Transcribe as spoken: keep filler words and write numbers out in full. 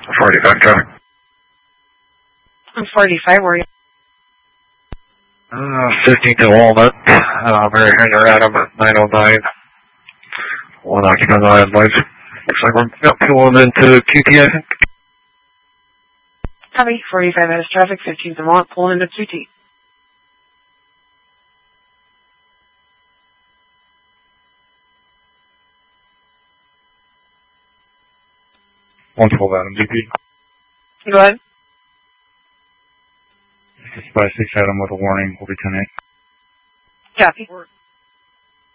forty-five traffic. I'm forty-five, where are you? Uh, fifteenth to Walnut. Uh, Mary Hanger Adam at nine oh nine. One occupant on that lights. Looks like we're yep, pulling into Q T, I think. Copy, forty-five out of traffic, fifteenth to Walnut, pulling into Q T. one twelve Adam, D P. Go ahead. six by six Adam with a warning, will be ten eight. Copy.